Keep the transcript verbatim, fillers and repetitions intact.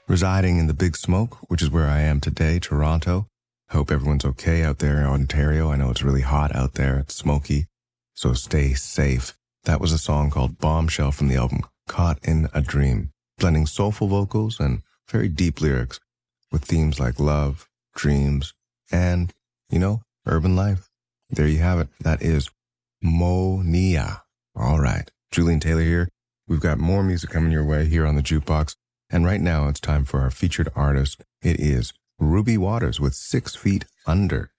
residing in the Big Smoke, which is where I am today, Toronto. Hope everyone's okay out there in Ontario. I know it's really hot out there. It's smoky, so stay safe. That was a song called Bombshell from the album Caught in a Dream, blending soulful vocals and very deep lyrics with themes like love, dreams, and, you know, urban life. There you have it. That is Monia. All right. Julian Taylor here. We've got more music coming your way here on the Jukebox. And right now it's time for our featured artist. It is Ruby Waters with Six Feet Under.